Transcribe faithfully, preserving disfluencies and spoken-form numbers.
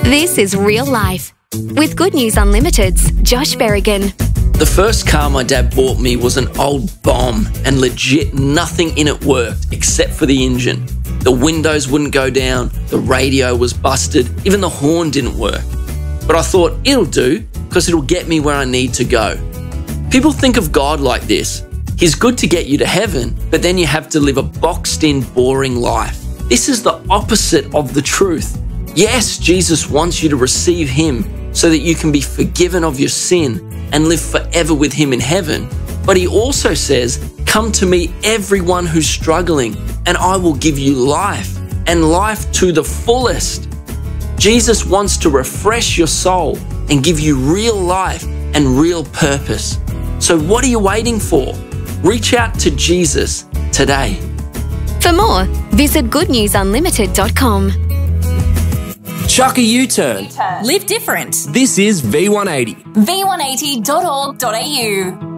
This is Real Life with Good News Unlimited's Josh Berrigan. The first car my dad bought me was an old bomb, and legit nothing in it worked except for the engine. The windows wouldn't go down, the radio was busted, even the horn didn't work. But I thought, it'll do, because it'll get me where I need to go. People think of God like this. He's good to get you to heaven, but then you have to live a boxed-in, boring life. This is the opposite of the truth. Yes, Jesus wants you to receive Him so that you can be forgiven of your sin and live forever with Him in heaven. But He also says, come to me, everyone who's struggling, and I will give you life, and life to the fullest. Jesus wants to refresh your soul and give you real life and real purpose. So what are you waiting for? Reach out to Jesus today. For more, visit good news unlimited dot com. Chuck a U-turn. Live different. This is V one eighty. v one eighty dot org dot a u